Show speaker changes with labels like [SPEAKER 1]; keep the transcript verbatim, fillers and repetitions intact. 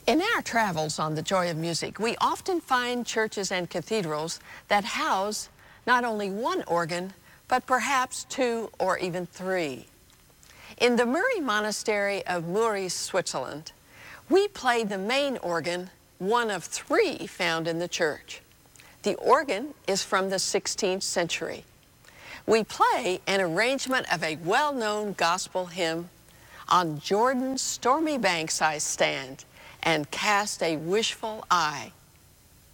[SPEAKER 1] In our travels on The Joy of Music, we often find churches and cathedrals that house not only one organ, but perhaps two or even three. In the Muri Monastery of Muri, Switzerland, we play the main organ, one of three found in the church. The organ is from the sixteenth century. We play an arrangement of a well-known gospel hymn, "On Jordan's stormy banks I stand, and cast a wishful eye